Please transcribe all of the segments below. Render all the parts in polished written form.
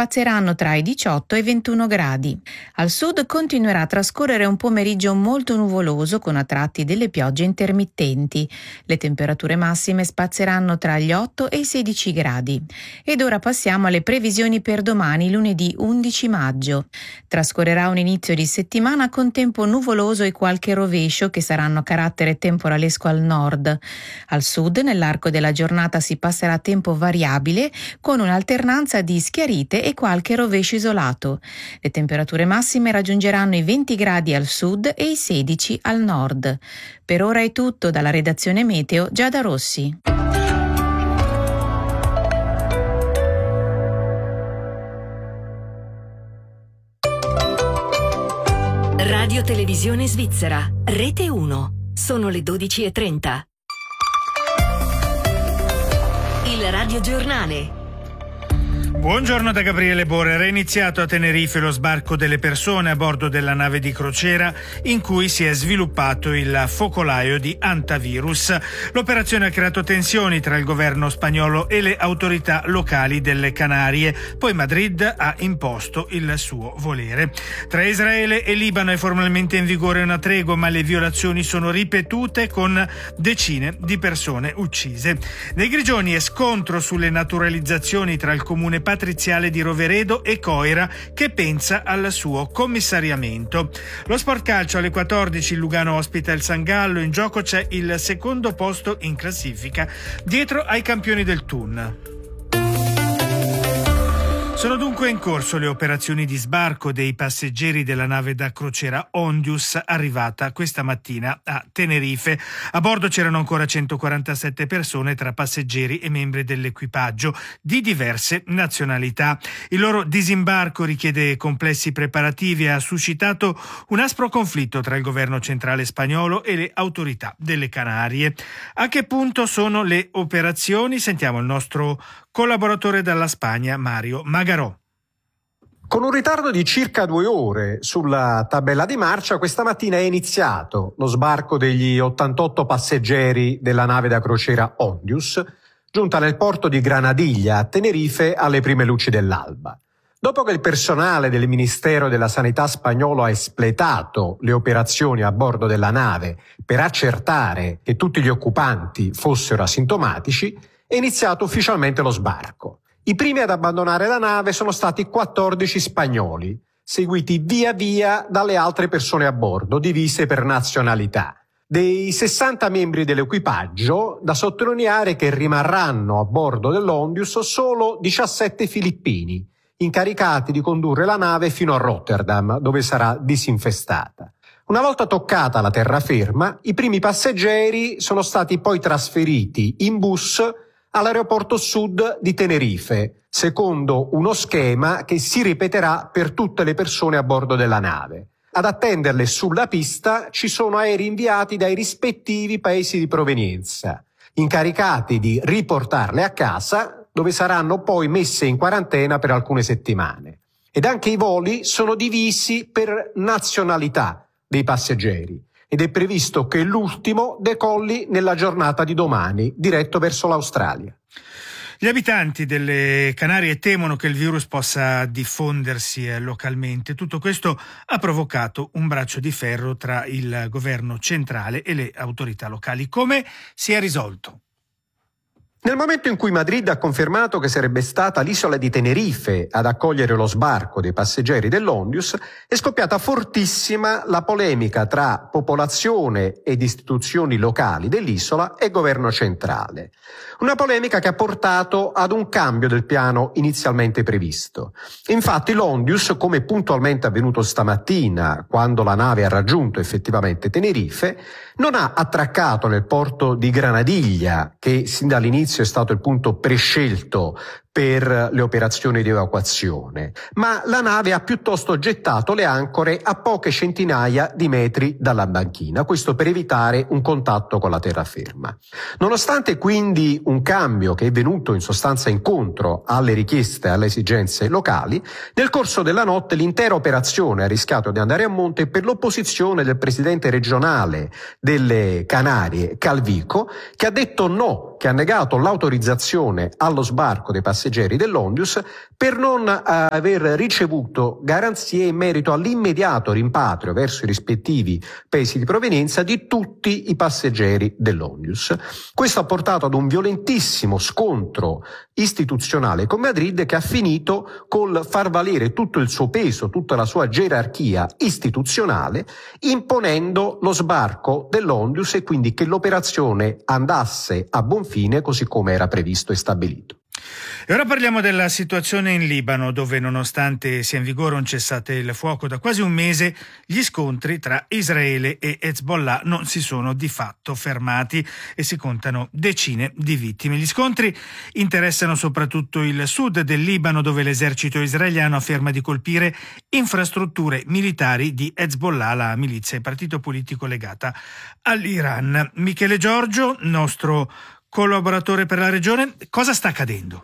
spazieranno tra i 18 e i 21 gradi. Al sud continuerà a trascorrere un pomeriggio molto nuvoloso con a tratti delle piogge intermittenti. Le temperature massime spazieranno tra gli 8 e i 16 gradi. Ed ora passiamo alle previsioni per domani, lunedì 11 maggio. Trascorrerà un inizio di settimana con tempo nuvoloso e qualche rovescio che saranno a carattere temporalesco al nord. Al sud, nell'arco della giornata si passerà a tempo variabile con un'alternanza di schiarite e qualche rovescio isolato. Le temperature massime raggiungeranno i 20 gradi al sud e i 16 al nord. Per ora è tutto dalla redazione Meteo Giada Rossi. Radio Televisione Svizzera, Rete 1. Sono le 12:30. Il Radio Giornale. Buongiorno da Gabriele Borre. Era iniziato a Tenerife lo sbarco delle persone a bordo della nave di crociera in cui si è sviluppato il focolaio di antivirus. L'operazione ha creato tensioni tra il governo spagnolo e le autorità locali delle Canarie. Poi Madrid ha imposto il suo volere. Tra Israele e Libano è formalmente in vigore una tregua, ma le violazioni sono ripetute con decine di persone uccise. Nei Grigioni è scontro sulle naturalizzazioni tra il comune patriziale di Roveredo e Coira, che pensa al suo commissariamento. Lo sport calcio alle 14, il Lugano ospita il San Gallo, in gioco c'è il secondo posto in classifica, dietro ai campioni del Thun. Sono dunque in corso le operazioni di sbarco dei passeggeri della nave da crociera Ondius, arrivata questa mattina a Tenerife. A bordo c'erano ancora 147 persone tra passeggeri e membri dell'equipaggio di diverse nazionalità. Il loro disimbarco richiede complessi preparativi e ha suscitato un aspro conflitto tra il governo centrale spagnolo e le autorità delle Canarie. A che punto sono le operazioni? Sentiamo il nostro collaboratore dalla Spagna, Mario Magarò. Con un ritardo di circa 2 ore sulla tabella di marcia, questa mattina è iniziato lo sbarco degli 88 passeggeri della nave da crociera Ondius, giunta nel porto di Granadiglia a Tenerife alle prime luci dell'alba. Dopo che il personale del Ministero della Sanità spagnolo ha espletato le operazioni a bordo della nave per accertare che tutti gli occupanti fossero asintomatici, è iniziato ufficialmente lo sbarco. I primi ad abbandonare la nave sono stati 14 spagnoli, seguiti via via dalle altre persone a bordo, divise per nazionalità. Dei 60 membri dell'equipaggio, da sottolineare che rimarranno a bordo dell'Ondius solo 17 filippini, incaricati di condurre la nave fino a Rotterdam, dove sarà disinfestata. Una volta toccata la terraferma, i primi passeggeri sono stati poi trasferiti in bus all'aeroporto sud di Tenerife, secondo uno schema che si ripeterà per tutte le persone a bordo della nave. Ad attenderle sulla pista ci sono aerei inviati dai rispettivi paesi di provenienza, incaricati di riportarle a casa, dove saranno poi messe in quarantena per alcune settimane. Ed anche i voli sono divisi per nazionalità dei passeggeri. Ed è previsto che l'ultimo decolli nella giornata di domani, diretto verso l'Australia. Gli abitanti delle Canarie temono che il virus possa diffondersi localmente. Tutto questo ha provocato un braccio di ferro tra il governo centrale e le autorità locali. Come si è risolto? Nel momento in cui Madrid ha confermato che sarebbe stata l'isola di Tenerife ad accogliere lo sbarco dei passeggeri dell'Ondius, è scoppiata fortissima la polemica tra popolazione ed istituzioni locali dell'isola e governo centrale. Una polemica che ha portato ad un cambio del piano inizialmente previsto. Infatti l'Ondius, come puntualmente avvenuto stamattina, quando la nave ha raggiunto effettivamente Tenerife, non ha attraccato nel porto di Granadiglia, che sin dall'inizio è stato il punto prescelto per le operazioni di evacuazione, ma la nave ha piuttosto gettato le ancore a poche centinaia di metri dalla banchina, questo per evitare un contatto con la terraferma. Nonostante quindi un cambio che è venuto in sostanza incontro alle richieste e alle esigenze locali, nel corso della notte l'intera operazione ha rischiato di andare a monte per l'opposizione del presidente regionale delle Canarie, Calvico, che ha detto no che ha negato l'autorizzazione allo sbarco dei passeggeri dell'Ondius per non aver ricevuto garanzie in merito all'immediato rimpatrio verso i rispettivi paesi di provenienza di tutti i passeggeri dell'Ondius. Questo ha portato ad un violentissimo scontro istituzionale con Madrid, che ha finito col far valere tutto il suo peso, tutta la sua gerarchia istituzionale, imponendo lo sbarco dell'Ondius e quindi che l'operazione andasse a buon fine così come era previsto e stabilito. E ora parliamo della situazione in Libano, dove nonostante sia in vigore un cessate il fuoco da quasi un mese, gli scontri tra Israele e Hezbollah non si sono di fatto fermati e si contano decine di vittime. Gli scontri interessano soprattutto il sud del Libano, dove l'esercito israeliano afferma di colpire infrastrutture militari di Hezbollah, la milizia e partito politico legata all'Iran. Michele Giorgio, nostro collaboratore per la regione, cosa sta accadendo?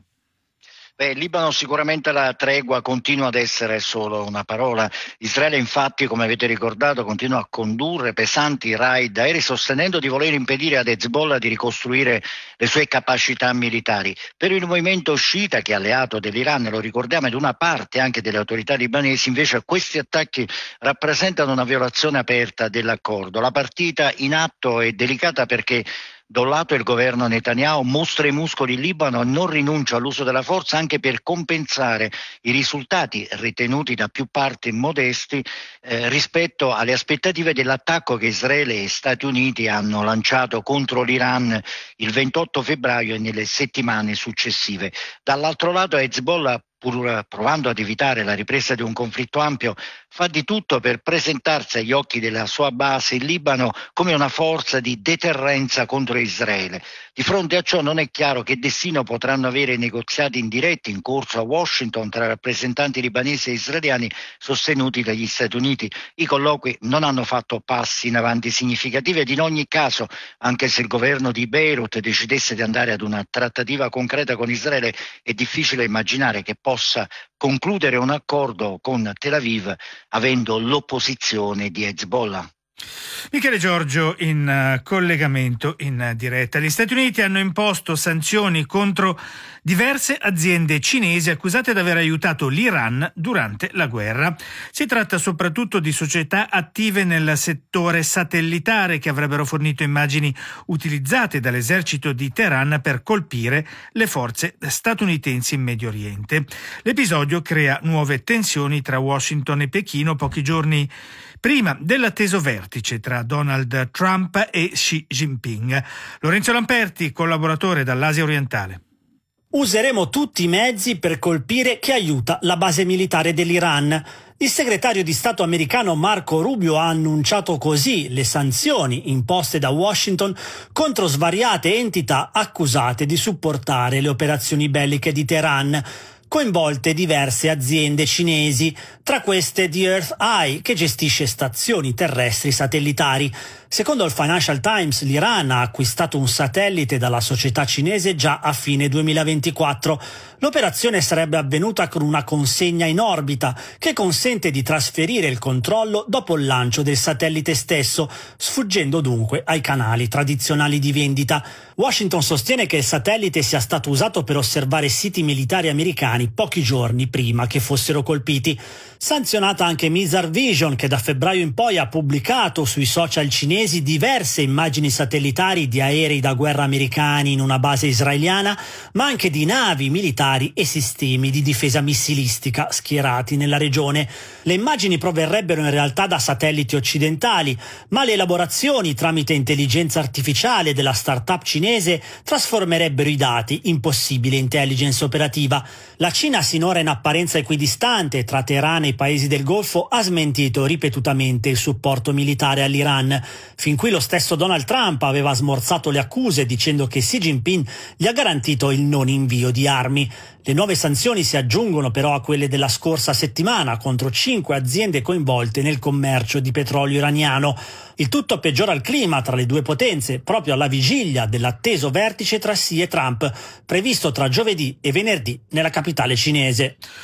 In Libano sicuramente la tregua continua ad essere solo una parola. Israele infatti, come avete ricordato, continua a condurre pesanti raid aerei sostenendo di voler impedire ad Hezbollah di ricostruire le sue capacità militari. Per il movimento sciita, che è alleato dell'Iran, lo ricordiamo, ed una parte anche delle autorità libanesi, invece questi attacchi rappresentano una violazione aperta dell'accordo. La partita in atto è delicata perché da un lato il governo Netanyahu mostra i muscoli in Libano e non rinuncia all'uso della forza anche per compensare i risultati ritenuti da più parti modesti rispetto alle aspettative dell'attacco che Israele e Stati Uniti hanno lanciato contro l'Iran il 28 febbraio e nelle settimane successive. Dall'altro lato Hezbollah, pur provando ad evitare la ripresa di un conflitto ampio, fa di tutto per presentarsi agli occhi della sua base in Libano come una forza di deterrenza contro Israele. Di fronte a ciò non è chiaro che destino potranno avere i negoziati indiretti in corso a Washington tra rappresentanti libanesi e israeliani sostenuti dagli Stati Uniti. I colloqui non hanno fatto passi in avanti significativi ed in ogni caso, anche se il governo di Beirut decidesse di andare ad una trattativa concreta con Israele, è difficile immaginare che possa concludere un accordo con Tel Aviv avendo l'opposizione di Hezbollah. Michele Giorgio in collegamento in diretta. Gli Stati Uniti hanno imposto sanzioni contro diverse aziende cinesi accusate di aver aiutato l'Iran durante la guerra. Si tratta soprattutto di società attive nel settore satellitare che avrebbero fornito immagini utilizzate dall'esercito di Teheran per colpire le forze statunitensi in Medio Oriente. L'episodio crea nuove tensioni tra Washington e Pechino pochi giorni prima dell'atteso vertice tra Donald Trump e Xi Jinping. Lorenzo Lamperti, collaboratore dall'Asia orientale. Useremo tutti i mezzi per colpire chi aiuta la base militare dell'Iran. Il segretario di Stato americano Marco Rubio ha annunciato così le sanzioni imposte da Washington contro svariate entità accusate di supportare le operazioni belliche di Teheran, coinvolte diverse aziende cinesi, tra queste The Earth Eye, che gestisce stazioni terrestri satellitari. Secondo il Financial Times, l'Iran ha acquistato un satellite dalla società cinese già a fine 2024. L'operazione sarebbe avvenuta con una consegna in orbita che consente di trasferire il controllo dopo il lancio del satellite stesso, sfuggendo dunque ai canali tradizionali di vendita. Washington sostiene che il satellite sia stato usato per osservare siti militari americani pochi giorni prima che fossero colpiti. Sanzionata anche Mizar Vision, che da febbraio in poi ha pubblicato sui social cinesi diverse immagini satellitari di aerei da guerra americani in una base israeliana, ma anche di navi militari e sistemi di difesa missilistica schierati nella regione. Le immagini proverrebbero in realtà da satelliti occidentali, ma le elaborazioni tramite intelligenza artificiale della startup cinese trasformerebbero i dati in possibile intelligence operativa. La Cina, sinora in apparenza equidistante tra Teheran e i paesi del Golfo, ha smentito ripetutamente il supporto militare all'Iran. Fin qui lo stesso Donald Trump aveva smorzato le accuse dicendo che Xi Jinping gli ha garantito il non invio di armi. Le nuove sanzioni si aggiungono però a quelle della scorsa settimana contro 5 aziende coinvolte nel commercio di petrolio iraniano. Il tutto peggiora il clima tra le due potenze proprio alla vigilia dell'atteso vertice tra Xi e Trump, previsto tra giovedì e venerdì nella capitale cinese.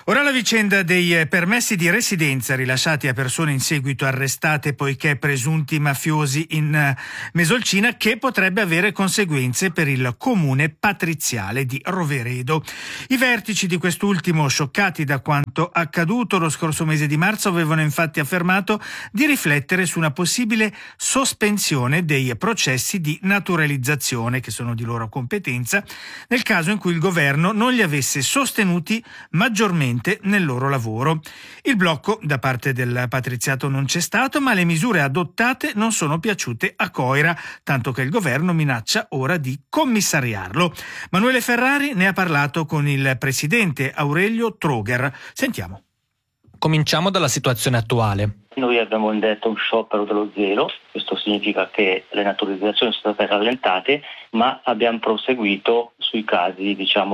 Ora la vicenda dei permessi di residenza rilasciati a persone in seguito arrestate poiché presunti mafiosi in Mesolcina, che potrebbe avere conseguenze per il comune patriziale di Roveredo. I vertici di quest'ultimo, scioccati da quanto accaduto lo scorso mese di marzo, avevano infatti affermato di riflettere su una possibile sospensione dei processi di naturalizzazione, che sono di loro competenza, nel caso in cui il governo non li avesse sostenuti maggiormente nel loro lavoro. Il blocco da parte del patriziato non c'è stato, ma le misure adottate non sono piaciute a Coira, tanto che il governo minaccia ora di commissariarlo. Manuele Ferrari ne ha parlato con il presidente Aurelio Troger. Sentiamo. Cominciamo dalla situazione attuale. Noi abbiamo indetto un sciopero dello zelo, questo significa che le naturalizzazioni sono state rallentate, ma abbiamo proseguito sui casi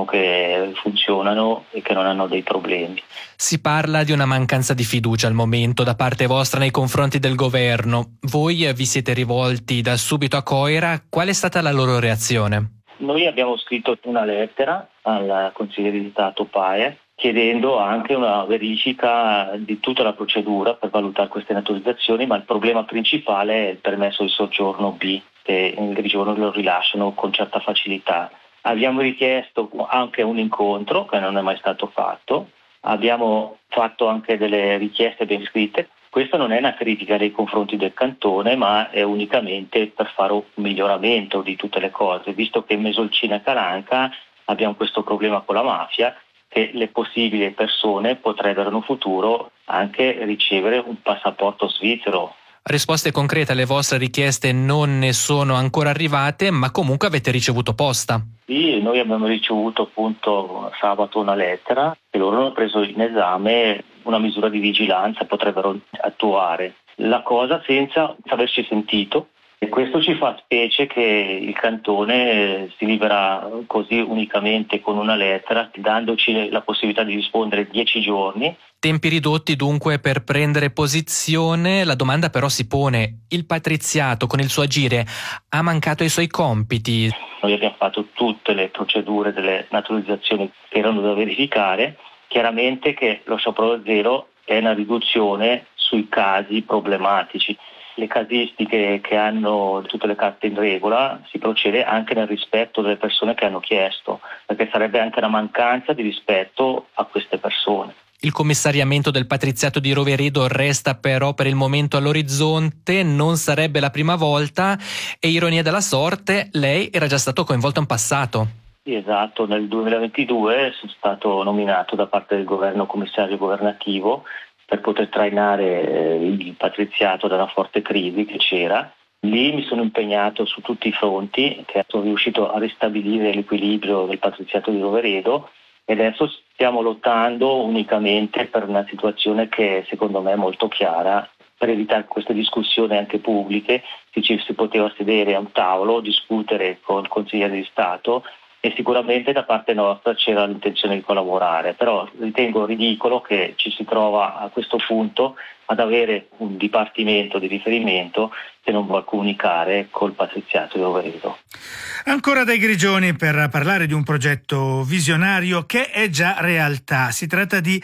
che funzionano e che non hanno dei problemi. Si parla di una mancanza di fiducia al momento da parte vostra nei confronti del governo. Voi vi siete rivolti da subito a Coira, qual è stata la loro reazione? Noi abbiamo scritto una lettera al consigliere di Stato Pae chiedendo anche una verifica di tutta la procedura per valutare queste naturalizzazioni, ma il problema principale è il permesso di soggiorno B, che in regione lo rilasciano con certa facilità. Abbiamo richiesto anche un incontro che non è mai stato fatto, abbiamo fatto anche delle richieste ben scritte. Questa non è una critica nei confronti del cantone, ma è unicamente per fare un miglioramento di tutte le cose, visto che in Mesolcina e Calanca abbiamo questo problema con la mafia, che le possibili persone potrebbero in un futuro anche ricevere un passaporto svizzero. Risposte concrete alle vostre richieste non ne sono ancora arrivate, ma comunque avete ricevuto posta. Sì, noi abbiamo ricevuto appunto sabato una lettera e loro hanno preso in esame una misura di vigilanza, potrebbero attuare la cosa senza averci sentito. E questo ci fa specie che il cantone si libera così unicamente con una lettera, dandoci la possibilità di rispondere 10 giorni. Tempi ridotti dunque per prendere posizione. La domanda però si pone: il patriziato con il suo agire ha mancato ai suoi compiti? Noi abbiamo fatto tutte le procedure delle naturalizzazioni che erano da verificare. Chiaramente che lo sciopero zero è una riduzione sui casi problematici. Le casistiche che hanno tutte le carte in regola, si procede anche nel rispetto delle persone che hanno chiesto, perché sarebbe anche una mancanza di rispetto a queste persone. Il commissariamento del patriziato di Roveredo resta però per il momento all'orizzonte, non sarebbe la prima volta e, ironia della sorte, lei era già stato coinvolto in passato. Sì, esatto, nel 2022 sono stato nominato da parte del governo commissario governativo per poter trainare il patriziato da una forte crisi che c'era. Lì mi sono impegnato su tutti i fronti, che sono riuscito a ristabilire l'equilibrio del patriziato di Roveredo e adesso stiamo lottando unicamente per una situazione che secondo me è molto chiara. Per evitare queste discussioni anche pubbliche si poteva sedere a un tavolo, discutere con il consigliere di Stato e sicuramente da parte nostra c'era l'intenzione di collaborare, però ritengo ridicolo che ci si trova a questo punto ad avere un dipartimento di riferimento che non vuol comunicare col patriziato di Roveredo. Ancora dai Grigioni per parlare di un progetto visionario che è già realtà. Si tratta di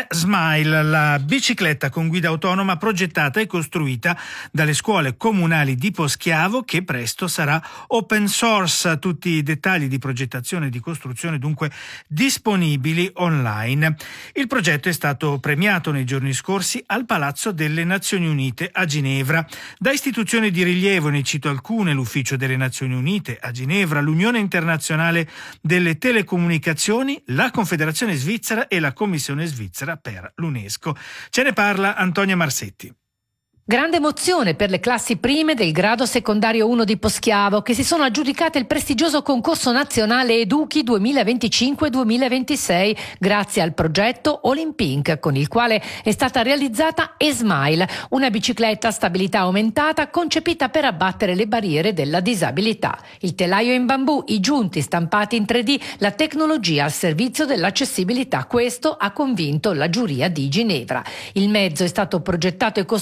Smile, la bicicletta con guida autonoma progettata e costruita dalle scuole comunali di Poschiavo, che presto sarà open source. Tutti i dettagli di progettazione e di costruzione dunque disponibili online. Il progetto è stato premiato nei giorni scorsi al Palazzo delle Nazioni Unite a Ginevra da istituzioni di rilievo. Ne cito alcune: l'Ufficio delle Nazioni Unite a Ginevra, l'Unione Internazionale delle Telecomunicazioni, la Confederazione Svizzera e la Commissione Svizzera per l'UNESCO. Ce ne parla Antonia Marsetti. Grande emozione per le classi prime del grado secondario 1 di Poschiavo, che si sono aggiudicate il prestigioso concorso nazionale Educhi 2025-2026 grazie al progetto Olimpink, con il quale è stata realizzata Smile, una bicicletta a stabilità aumentata concepita per abbattere le barriere della disabilità. Il telaio in bambù, i giunti stampati in 3D, la tecnologia al servizio dell'accessibilità. Questo ha convinto la giuria di Ginevra. Il mezzo è stato progettato e costruito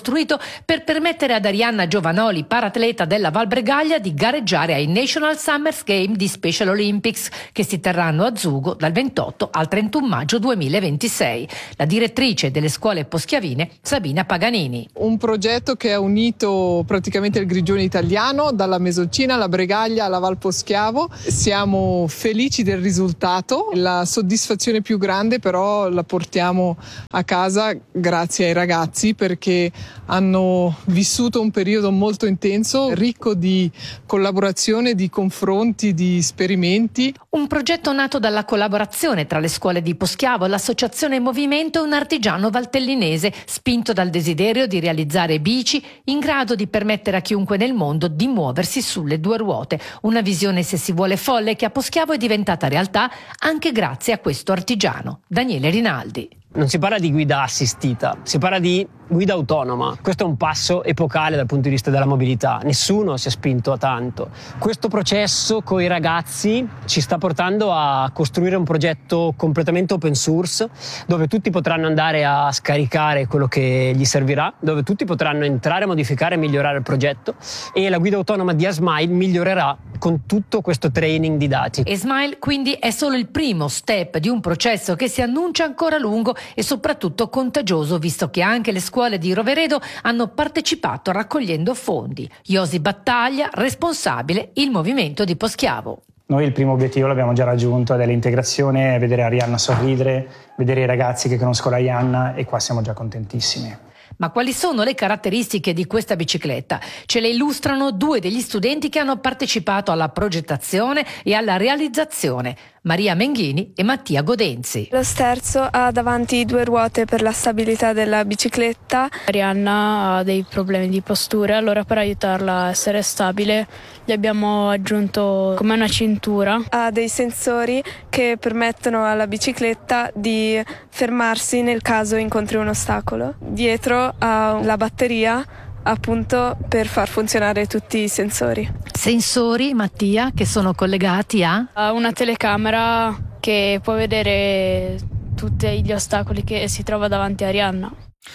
per permettere ad Arianna Giovanoli, paratleta della Val Bregaglia, di gareggiare ai National Summer Games di Special Olympics che si terranno a Zugo dal 28 al 31 maggio 2026. La direttrice delle scuole poschiavine, Sabina Paganini. Un progetto che ha unito praticamente il Grigione italiano, dalla Mesoncina alla Bregaglia alla Val Poschiavo. Siamo felici del risultato. La soddisfazione più grande però la portiamo a casa grazie ai ragazzi, perché hanno vissuto un periodo molto intenso, ricco di collaborazione, di confronti, di esperimenti. Un progetto nato dalla collaborazione tra le scuole di Poschiavo, l'associazione Movimento e un artigiano valtellinese, spinto dal desiderio di realizzare bici in grado di permettere a chiunque nel mondo di muoversi sulle due ruote. Una visione, se si vuole, folle, che a Poschiavo è diventata realtà anche grazie a questo artigiano, Daniele Rinaldi. Non si parla di guida assistita, si parla di guida autonoma. Questo è un passo epocale dal punto di vista della mobilità. Nessuno si è spinto a tanto. Questo processo con i ragazzi ci sta portando a costruire un progetto completamente open source, dove tutti potranno andare a scaricare quello che gli servirà, dove tutti potranno entrare, modificare e migliorare il progetto, e la guida autonoma di Asmile migliorerà con tutto questo training di dati. Asmile quindi è solo il primo step di un processo che si annuncia ancora lungo e soprattutto contagioso, visto che anche le scuole di Roveredo hanno partecipato raccogliendo fondi. Iosi Battaglia, responsabile il movimento di Poschiavo. Noi il primo obiettivo l'abbiamo già raggiunto, ed è l'integrazione, vedere Arianna sorridere, vedere i ragazzi che conoscono Arianna, e qua siamo già contentissimi. Ma quali sono le caratteristiche di questa bicicletta? Ce le illustrano due degli studenti che hanno partecipato alla progettazione e alla realizzazione, Maria Menghini e Mattia Godenzi. Lo sterzo ha davanti 2 ruote per la stabilità della bicicletta. Arianna ha dei problemi di postura, allora per aiutarla a essere stabile gli abbiamo aggiunto come una cintura. Ha dei sensori che permettono alla bicicletta di fermarsi nel caso incontri un ostacolo. Dietro ha la batteria, appunto, per far funzionare tutti i sensori. Sensori, Mattia, che sono collegati a una telecamera che può vedere tutti gli ostacoli che si trova davanti a Arianna.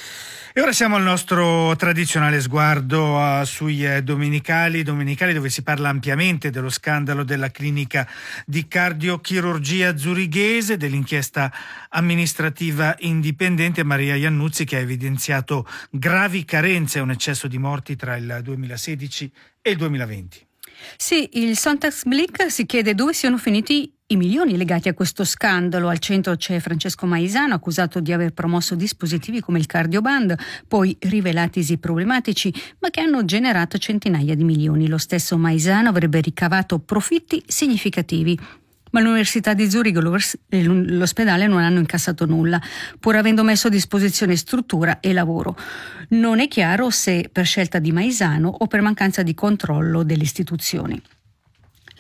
E ora siamo al nostro tradizionale sguardo sui domenicali dove si parla ampiamente dello scandalo della clinica di cardiochirurgia zurighese, dell'inchiesta amministrativa indipendente Maria Iannuzzi, che ha evidenziato gravi carenze e un eccesso di morti tra il 2016 e il 2020. Sì, il Sonntagsblick si chiede dove siano finiti i milioni legati a questo scandalo. Al centro c'è Francesco Maisano, accusato di aver promosso dispositivi come il Cardioband, poi rivelatisi problematici, ma che hanno generato centinaia di milioni. Lo stesso Maisano avrebbe ricavato profitti significativi, ma l'Università di Zurigo e l'ospedale non hanno incassato nulla, pur avendo messo a disposizione struttura e lavoro. Non è chiaro se per scelta di Maisano o per mancanza di controllo delle istituzioni. La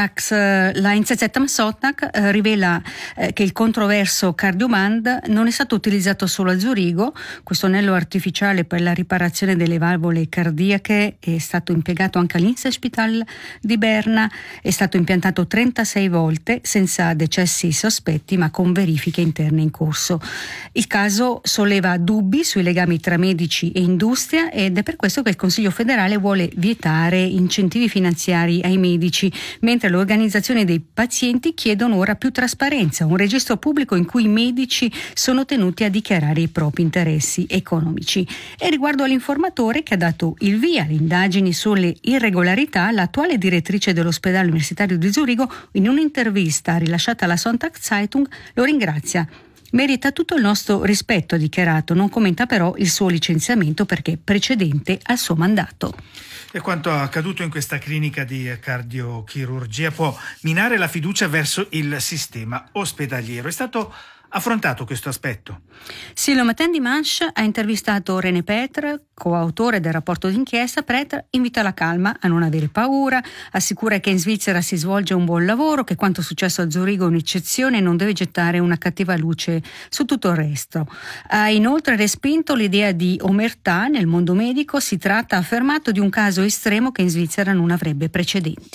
NZZ Sotnak rivela che il controverso Cardioband non è stato utilizzato solo a Zurigo. Questo anello artificiale per la riparazione delle valvole cardiache è stato impiegato anche all'Inselspital di Berna, è stato impiantato 36 volte senza decessi sospetti, ma con verifiche interne in corso. Il caso solleva dubbi sui legami tra medici e industria, ed è per questo che il Consiglio federale vuole vietare incentivi finanziari ai medici, mentre le organizzazioni dei pazienti chiedono ora più trasparenza, un registro pubblico in cui i medici sono tenuti a dichiarare i propri interessi economici. E riguardo all'informatore che ha dato il via alle indagini sulle irregolarità, l'attuale direttrice dell'ospedale universitario di Zurigo, in un'intervista rilasciata alla Sonntagszeitung, lo ringrazia. Merita tutto il nostro rispetto, ha dichiarato, non commenta però il suo licenziamento perché precedente al suo mandato. E quanto accaduto in questa clinica di cardiochirurgia può minare la fiducia verso il sistema ospedaliero. È stato affrontato questo aspetto? Sì, Le Matin Dimanche ha intervistato René Petre, coautore del rapporto d'inchiesta. Petre invita alla calma, a non avere paura, assicura che in Svizzera si svolge un buon lavoro, che quanto successo a Zurigo è un'eccezione e non deve gettare una cattiva luce su tutto il resto. Ha inoltre respinto l'idea di omertà nel mondo medico. Si tratta, ha affermato, di un caso estremo che in Svizzera non avrebbe precedenti.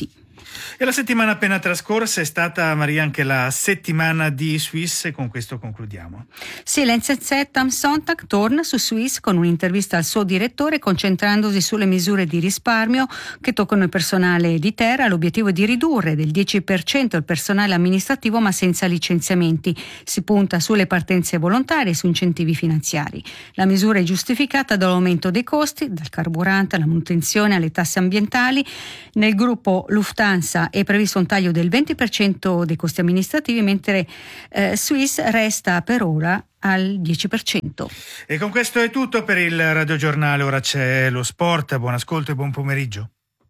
E la settimana appena trascorsa è stata, Maria, anche la settimana di Swiss, e con questo concludiamo. Sì, l'NZZ am Sonntag torna su Swiss con un'intervista al suo direttore, concentrandosi sulle misure di risparmio che toccano il personale di Terra. L'obiettivo è di ridurre del 10% il personale amministrativo, ma senza licenziamenti. Si punta sulle partenze volontarie e su incentivi finanziari. La misura è giustificata dall'aumento dei costi, dal carburante alla manutenzione alle tasse ambientali. Nel gruppo Lufthansa è previsto un taglio del 20% dei costi amministrativi, mentre Swiss resta per ora al 10%. E con questo è tutto per il radiogiornale. Ora c'è lo sport. Buon ascolto e buon pomeriggio.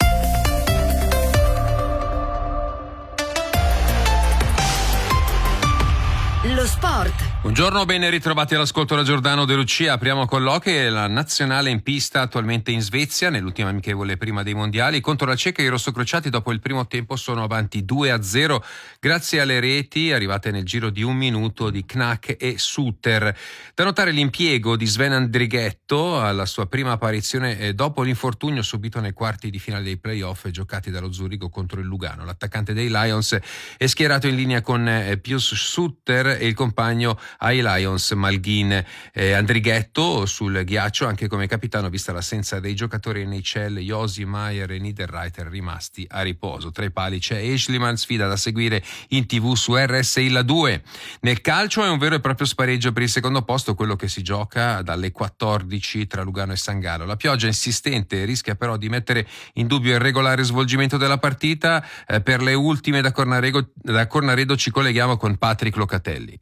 Lo sport. Buongiorno, ben ritrovati all'ascolto da Giordano De Lucia. Apriamo con l'hockey. La nazionale in pista attualmente in Svezia, nell'ultima amichevole prima dei mondiali. Contro la Ceca i rossocrociati dopo il primo tempo sono avanti 2-0 grazie alle reti arrivate nel giro di un minuto di Knack e Suter. Da notare l'impiego di Sven Andrighetto alla sua prima apparizione dopo l'infortunio subito nei quarti di finale dei playoff giocati dallo Zurigo contro il Lugano. L'attaccante dei Lions è schierato in linea con Pius Suter e il compagno ai Lions Malghin. Andrighetto sul ghiaccio anche come capitano, vista l'assenza dei giocatori NHL Josi, Maier e Niederreiter rimasti a riposo. Tra i pali c'è Eschliman, sfida da seguire in TV su RSI la 2. Nel calcio è un vero e proprio spareggio per il secondo posto, quello che si gioca dalle 14 tra Lugano e San Gallo. La pioggia insistente rischia però di mettere in dubbio il regolare svolgimento della partita. Per le ultime da Cornaredo ci colleghiamo con Patrick Locatelli.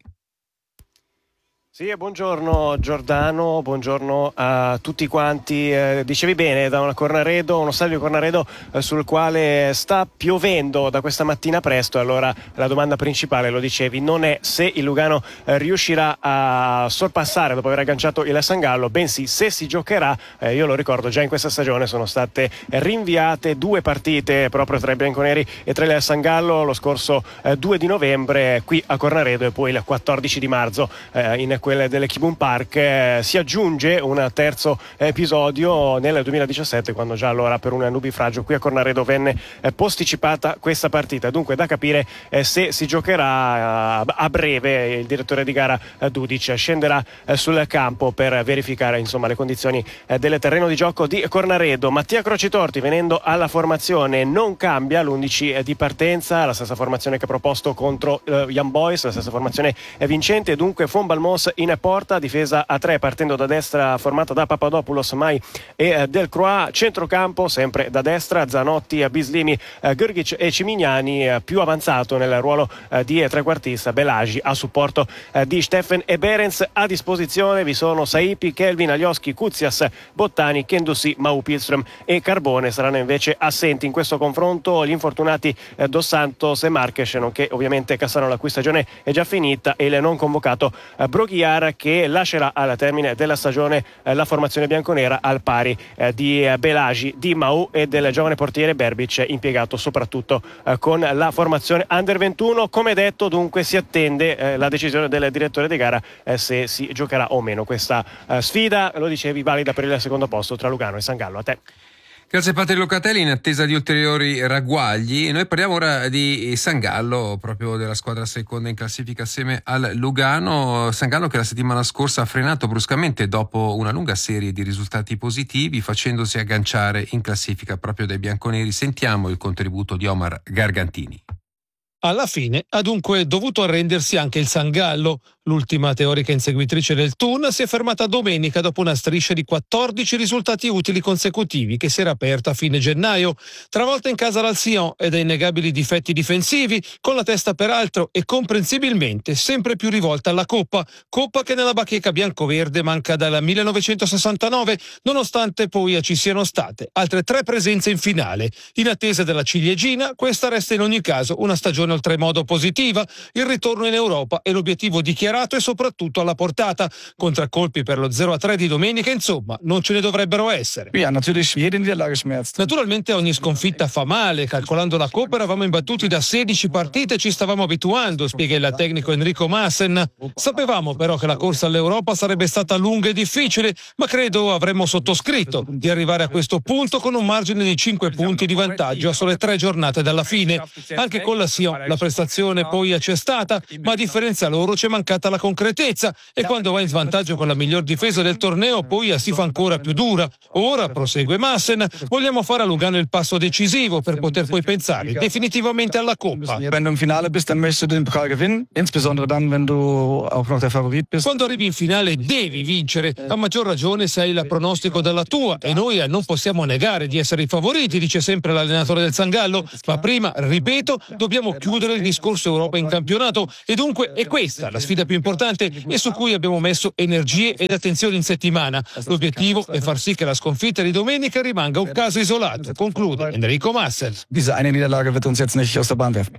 Sì, buongiorno Giordano, buongiorno a tutti quanti. Dicevi bene, da uno stadio Cornaredo sul quale sta piovendo da questa mattina presto. Allora la domanda principale, lo dicevi, non è se il Lugano riuscirà a sorpassare dopo aver agganciato il San Gallo, bensì se si giocherà. Io lo ricordo, già in questa stagione sono state rinviate 2 partite proprio tra i bianconeri e tra il San Gallo, lo scorso 2 di novembre qui a Cornaredo e poi il 14 di marzo in quelle delle Kibun Park. Si aggiunge un terzo episodio nel 2017, quando già allora per un nubifragio qui a Cornaredo venne posticipata questa partita. Dunque da capire se si giocherà a breve. Il direttore di gara Dudic scenderà sul campo per verificare insomma le condizioni del terreno di gioco di Cornaredo. Mattia Crocitorti, venendo alla formazione, non cambia l'11 di partenza, la stessa formazione che ha proposto contro Young Boys, la stessa formazione vincente. Dunque Von Balmos in porta, difesa a 3 partendo da destra formata da Papadopoulos, Mai e Delcroix, centrocampo sempre da destra Zanotti, Bislimi, Grgic e Cimignani, più avanzato nel ruolo di trequartista Belagi a supporto di Steffen e Berens. A disposizione vi sono Saipi, Kelvin, Alioski, Kuzias, Bottani, Kendussi, Mau, Pilström e Carbone. Saranno invece assenti in questo confronto gli infortunati Dos Santos e Marques, nonché ovviamente Cassano, la cui stagione è già finita, e il non convocato Broghiar, che lascerà al termine della stagione la formazione bianconera al pari di Belagi, di Mau e del giovane portiere Berbic, impiegato soprattutto con la formazione Under 21. Come detto, dunque si attende la decisione del direttore di gara se si giocherà o meno questa sfida, lo dicevi, valida per il secondo posto tra Lugano e San Gallo. A te. Grazie Patrick Locatelli, in attesa di ulteriori ragguagli. Noi parliamo ora di San Gallo, proprio della squadra seconda in classifica assieme al Lugano. San Gallo che la settimana scorsa ha frenato bruscamente dopo una lunga serie di risultati positivi, facendosi agganciare in classifica proprio dai bianconeri. Sentiamo il contributo di Omar Gargantini. Alla fine ha dunque dovuto arrendersi anche il San Gallo. L'ultima teorica inseguitrice del Thun si è fermata domenica dopo una striscia di 14 risultati utili consecutivi che si era aperta a fine gennaio. Travolta in casa dal Sion e da innegabili difetti difensivi, con la testa peraltro e comprensibilmente sempre più rivolta alla Coppa che nella bacheca biancoverde manca dal 1969, nonostante poi ci siano state altre 3 presenze in finale. In attesa della ciliegina, questa resta in ogni caso una stagione situazione oltremodo positiva, il ritorno in Europa è l'obiettivo dichiarato e soprattutto alla portata. Contraccolpi per lo 0-3 di domenica, insomma, non ce ne dovrebbero essere. Naturalmente ogni sconfitta fa male, calcolando la Coppa eravamo imbattuti da 16 partite e ci stavamo abituando, spiega il tecnico Enrico Maassen. Sapevamo però che la corsa all'Europa sarebbe stata lunga e difficile, ma credo avremmo sottoscritto di arrivare a questo punto con un margine di 5 punti di vantaggio a sole 3 giornate dalla fine. Anche con la Sion la prestazione poi c'è stata, ma a differenza loro c'è mancata la concretezza e quando va in svantaggio con la miglior difesa del torneo poi si fa ancora più dura. Ora, prosegue Maassen, vogliamo fare a Lugano il passo decisivo per poter poi pensare definitivamente alla Coppa. Wenn du im Finale bist, dann möchtest du den Pokal gewinnen, insbesondere dann, wenn du auch noch der Favorit bist. Quando arrivi in finale devi vincere, a maggior ragione se hai il pronostico della tua, e noi non possiamo negare di essere i favoriti, dice sempre l'allenatore del San Gallo, ma prima, ripeto, dobbiamo chiudere il discorso Europa in campionato e dunque è questa la sfida più importante e su cui abbiamo messo energie ed attenzione in settimana. L'obiettivo è far sì che la sconfitta di domenica rimanga un caso isolato, conclude Enrico Maassen. Diese eine Niederlage wird uns jetzt nicht aus der Bahn werfen.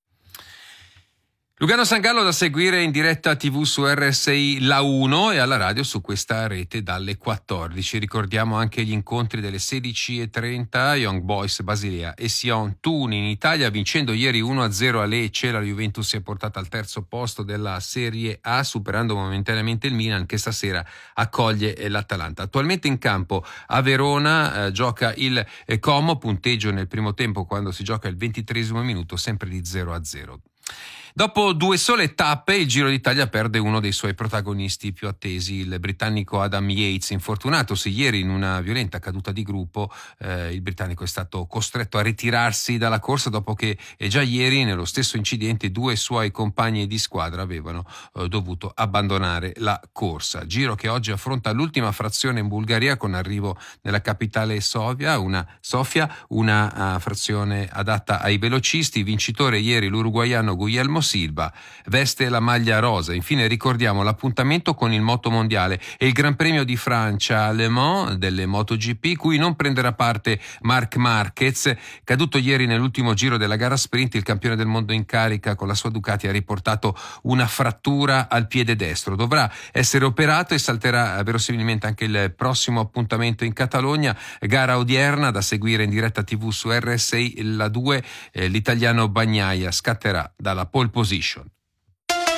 Lugano San Gallo da seguire in diretta TV su RSI La 1 e alla radio su questa rete dalle 14. Ricordiamo anche gli incontri delle 16:30, Young Boys Basilea e Sion Thun in Italia, vincendo ieri 1-0 a Lecce. La Juventus si è portata al terzo posto della Serie A, superando momentaneamente il Milan che stasera accoglie l'Atalanta. Attualmente in campo a Verona gioca il Como, punteggio nel primo tempo quando si gioca il 23° minuto, sempre di 0-0. Dopo 2 sole tappe, il Giro d'Italia perde uno dei suoi protagonisti più attesi, il britannico Adam Yates, infortunatosi ieri in una violenta caduta di gruppo. Il britannico è stato costretto a ritirarsi dalla corsa dopo che già ieri, nello stesso incidente, 2 suoi compagni di squadra avevano dovuto abbandonare la corsa. Giro che oggi affronta l'ultima frazione in Bulgaria con arrivo nella capitale Sofia, una frazione adatta ai velocisti. Vincitore ieri l'uruguaiano Guglielmo Silva, veste la maglia rosa. Infine ricordiamo l'appuntamento con il Moto Mondiale e il Gran Premio di Francia a Le Mans delle MotoGP, cui non prenderà parte Marc Marquez, caduto ieri nell'ultimo giro della gara sprint. Il campione del mondo in carica con la sua Ducati ha riportato una frattura al piede destro, dovrà essere operato e salterà verosimilmente anche il prossimo appuntamento in Catalogna. Gara odierna da seguire in diretta TV su RSI La 2. L'italiano Bagnaia scatterà dalla pole position.